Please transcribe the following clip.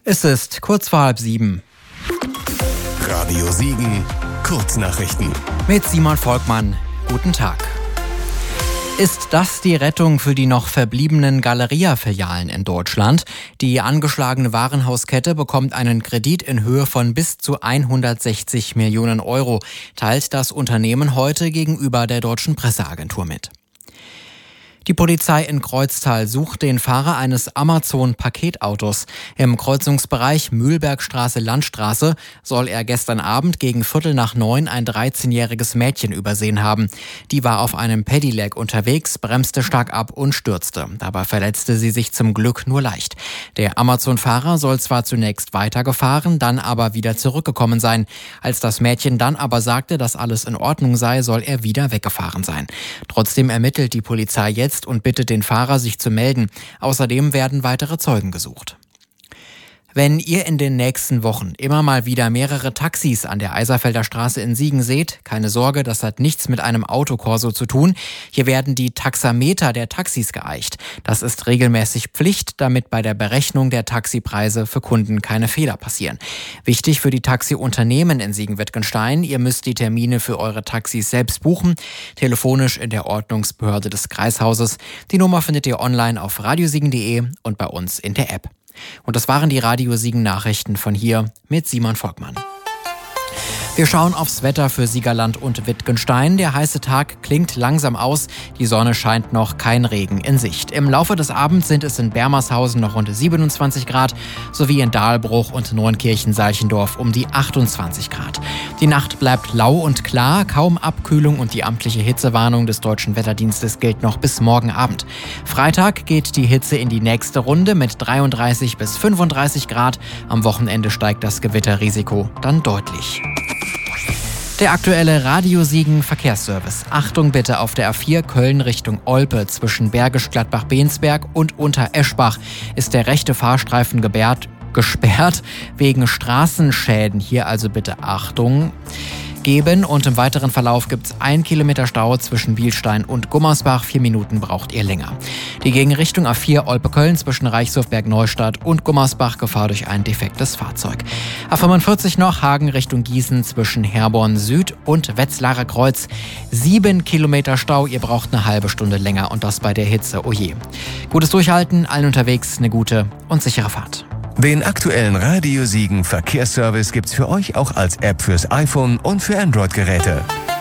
Es ist kurz vor 6:30. Radio Siegen, Kurznachrichten. Mit Simon Volkmann. Guten Tag. Ist das die Rettung für die noch verbliebenen Galeria-Filialen in Deutschland? Die angeschlagene Warenhauskette bekommt einen Kredit in Höhe von bis zu 160 Millionen Euro, teilt das Unternehmen heute gegenüber der Deutschen Presseagentur mit. Die Polizei in Kreuztal sucht den Fahrer eines Amazon-Paketautos. Im Kreuzungsbereich Mühlbergstraße-Landstraße soll er gestern Abend gegen 8:45 ein 13-jähriges Mädchen übersehen haben. Die war auf einem Pedelec unterwegs, bremste stark ab und stürzte. Dabei verletzte sie sich zum Glück nur leicht. Der Amazon-Fahrer soll zwar zunächst weitergefahren, dann aber wieder zurückgekommen sein. Als das Mädchen dann aber sagte, dass alles in Ordnung sei, soll er wieder weggefahren sein. Trotzdem ermittelt die Polizei jetzt und bittet den Fahrer, sich zu melden. Außerdem werden weitere Zeugen gesucht. Wenn ihr in den nächsten Wochen immer mal wieder mehrere Taxis an der Eiserfelder Straße in Siegen seht, keine Sorge, das hat nichts mit einem Autokorso zu tun. Hier werden die Taxameter der Taxis geeicht. Das ist regelmäßig Pflicht, damit bei der Berechnung der Taxipreise für Kunden keine Fehler passieren. Wichtig für die Taxiunternehmen in Siegen-Wittgenstein: Ihr müsst die Termine für eure Taxis selbst buchen, telefonisch in der Ordnungsbehörde des Kreishauses. Die Nummer findet ihr online auf radiosiegen.de und bei uns in der App. Und das waren die Radio Siegen Nachrichten von hier mit Simon Volkmann. Wir schauen aufs Wetter für Siegerland und Wittgenstein. Der heiße Tag klingt langsam aus. Die Sonne scheint noch, kein Regen in Sicht. Im Laufe des Abends sind es in Bermershausen noch rund 27 Grad, sowie in Dahlbruch und Neunkirchen-Salchendorf um die 28 Grad. Die Nacht bleibt lau und klar, kaum Abkühlung und die amtliche Hitzewarnung des Deutschen Wetterdienstes gilt noch bis morgen Abend. Freitag geht die Hitze in die nächste Runde mit 33 bis 35 Grad. Am Wochenende steigt das Gewitterrisiko dann deutlich. Der aktuelle Radio Siegen Verkehrsservice. Achtung bitte auf der A4 Köln Richtung Olpe zwischen Bergisch Gladbach-Bensberg und Untereschbach ist der rechte Fahrstreifen gesperrt wegen Straßenschäden. Hier also bitte Achtung geben, und im weiteren Verlauf gibt es 1 Kilometer Stau zwischen Bielstein und Gummersbach. 4 Minuten braucht ihr länger. Die Gegenrichtung A4 Olpe-Köln zwischen Reichshofberg-Neustadt und Gummersbach, Gefahr durch ein defektes Fahrzeug. A45 noch Hagen Richtung Gießen zwischen Herborn Süd und Wetzlarer Kreuz. 7 Kilometer Stau, ihr braucht eine halbe Stunde länger und das bei der Hitze. Oje. Gutes Durchhalten, allen unterwegs eine gute und sichere Fahrt. Den aktuellen Radio Siegen Verkehrsservice gibt's für euch auch als App fürs iPhone und für Android-Geräte.